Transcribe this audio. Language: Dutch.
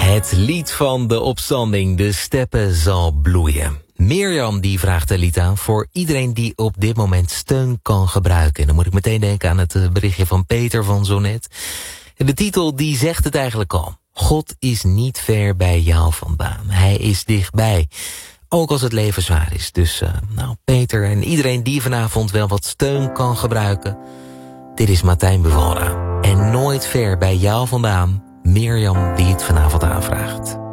Het lied van de opstanding, de steppen zal bloeien. Mirjam die vraagt het lied aan voor iedereen die op dit moment steun kan gebruiken. En dan moet ik meteen denken aan het berichtje van Peter van zo net. De titel die zegt het eigenlijk al. God is niet ver bij jou vandaan. Hij is dichtbij. Ook als het leven zwaar is. Dus Peter en iedereen die vanavond wel wat steun kan gebruiken. Dit is Martijn Buvalra. En nooit ver bij jou vandaan. Mirjam die het vanavond aanvraagt.